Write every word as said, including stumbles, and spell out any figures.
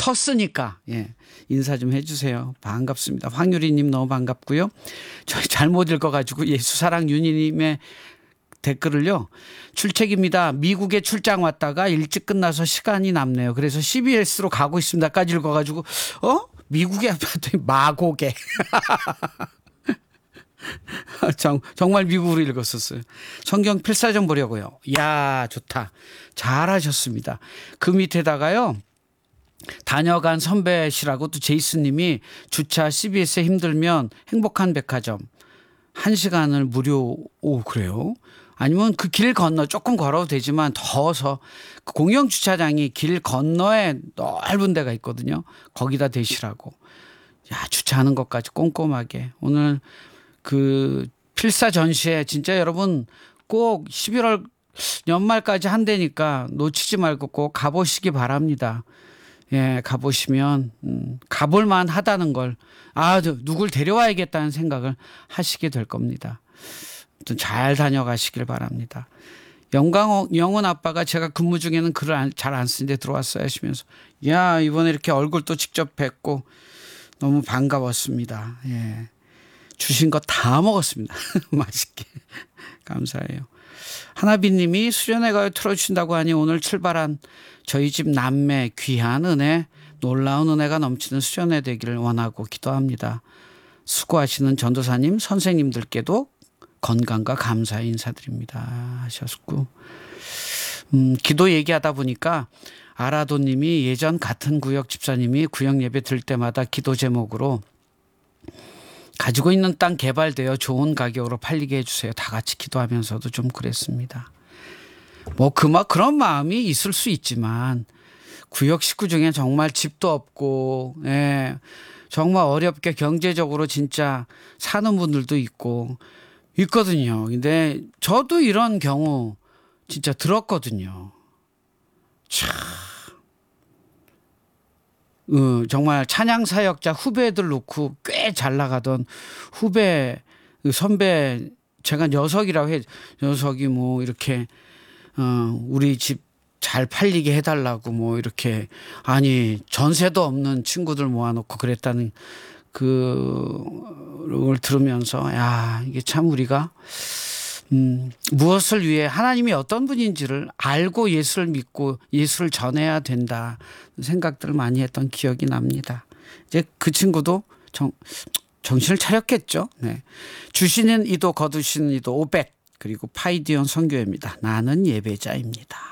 텄으니까 예, 인사 좀 해주세요. 반갑습니다. 황유리님 너무 반갑고요. 저희 잘못 읽어가지고 예수사랑 윤희님의 댓글을요. 출첵입니다. 미국에 출장 왔다가 일찍 끝나서 시간이 남네요. 그래서 씨비에스로 가고 있습니다까지 읽어가지고 어? 미국에 왔더니 마곡에 정, 정말 미국으로 읽었었어요. 성경 필사전 보려고요. 이야 좋다. 잘하셨습니다. 그 밑에다가요. 다녀간 선배시라고 또 제이슨 님이 주차 씨비에스에 힘들면 행복한 백화점 한 시간을 무료. 오 그래요? 아니면 그 길 건너 조금 걸어도 되지만 더서 그 공영 주차장이 길 건너에 넓은 데가 있거든요. 거기다 대시라고. 야 주차하는 것까지 꼼꼼하게. 오늘 그 필사 전시회 진짜 여러분 꼭 십일월 연말까지 한대니까 놓치지 말고 꼭 가보시기 바랍니다. 예, 가보시면 음, 가볼만 하다는 걸 아, 누굴 데려와야겠다는 생각을 하시게 될 겁니다. 아무튼 잘 다녀가시길 바랍니다. 영광 영훈 아빠가 제가 근무 중에는 글을 잘 안 쓰는데 들어왔어요 하시면서 야 이번에 이렇게 얼굴도 직접 뵙고 너무 반가웠습니다. 예, 주신 거 다 먹었습니다. 맛있게 감사해요. 하나비님이 수련회 가요 틀어주신다고 하니 오늘 출발한 저희 집 남매 귀한 은혜 놀라운 은혜가 넘치는 수련회 되기를 원하고 기도합니다. 수고하시는 전도사님 선생님들께도 건강과 감사의 인사드립니다 하셨고 음, 기도 얘기하다 보니까 아라도님이 예전 같은 구역 집사님이 구역 예배 들 때마다 기도 제목으로 가지고 있는 땅 개발되어 좋은 가격으로 팔리게 해주세요. 다 같이 기도하면서도 좀 그랬습니다. 뭐 그 막 그런 마음이 있을 수 있지만 구역 식구 중에 정말 집도 없고 예, 정말 어렵게 경제적으로 진짜 사는 분들도 있고 있거든요. 근데 저도 이런 경우 진짜 들었거든요. 참 어, 정말 찬양 사역자 후배들 놓고 꽤 잘 나가던 후배 선배 제가 녀석이라고 해 녀석이 뭐 이렇게 어, 우리 집 잘 팔리게 해달라고 뭐 이렇게 아니 전세도 없는 친구들 모아놓고 그랬다는 그걸 들으면서 야 이게 참 우리가 음, 무엇을 위해 하나님이 어떤 분인지를 알고 예수를 믿고 예수를 전해야 된다 생각들을 많이 했던 기억이 납니다. 이제 그 친구도 정, 정신을 차렸겠죠. 네. 주시는 이도 거두시는 이도 오백 그리고 파이디온 선교회입니다. 나는 예배자입니다.